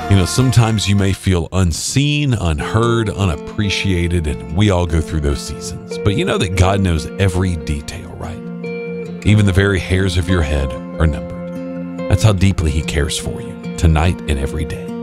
You know, sometimes you may feel unseen, unheard, unappreciated, and we all go through those seasons. But you know that God knows every detail, right? Even the very hairs of your head are numbered. That's how deeply He cares for you, tonight and every day.